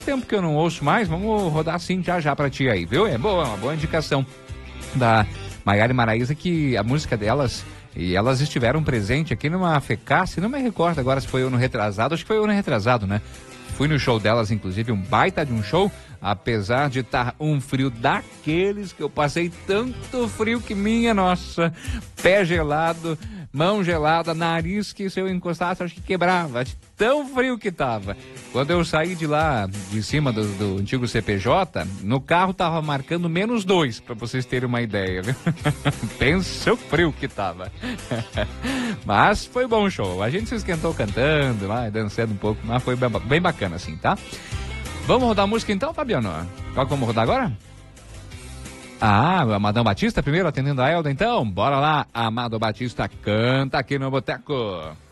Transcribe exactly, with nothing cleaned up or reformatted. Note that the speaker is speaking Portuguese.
Tempo que eu não ouço mais, vamos rodar assim já já pra ti aí, viu? É boa, uma boa indicação da Maiara e Maraísa, que a música delas, e elas estiveram presentes aqui numa FECAS, não me recordo agora se foi ano retrasado, acho que foi ano retrasado, né? Fui no show delas, inclusive, um baita de um show, apesar de estar um frio daqueles que eu passei tanto frio que minha nossa, pé gelado, mão gelada, nariz que se eu encostasse acho que quebrava, de tão frio que tava. Quando eu saí de lá, de cima do, do antigo C P J, no carro tava marcando menos dois, pra vocês terem uma ideia, viu? Pensa o frio que tava. Mas foi bom o show, a gente se esquentou cantando, lá, dançando um pouco, mas foi bem, bem bacana assim, tá? Vamos rodar a música então, Fabiano? Qual que vamos rodar agora? Ah, Amadão Batista primeiro atendendo a Elda, então? Bora lá, Amado Batista canta aqui no Boteco.